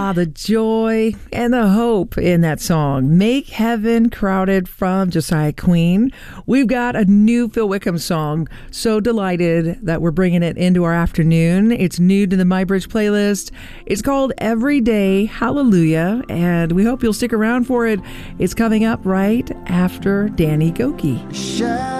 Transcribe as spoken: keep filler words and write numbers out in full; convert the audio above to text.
Ah, the joy and the hope in that song. Make Heaven Crowded from Josiah Queen. We've got a new Phil Wickham song. So delighted that we're bringing it into our afternoon. It's new to the MyBridge playlist. It's called Everyday Hallelujah, and we hope you'll stick around for it. It's coming up right after Danny Gokey.